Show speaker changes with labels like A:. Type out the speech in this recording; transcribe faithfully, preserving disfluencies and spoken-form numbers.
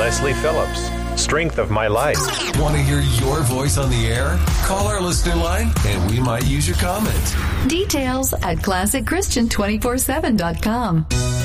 A: Leslie Phillips, strength of my life.
B: Want to hear your voice on the air? Call our listener line and we might use your comment.
C: Details at classic christian two forty-seven dot com.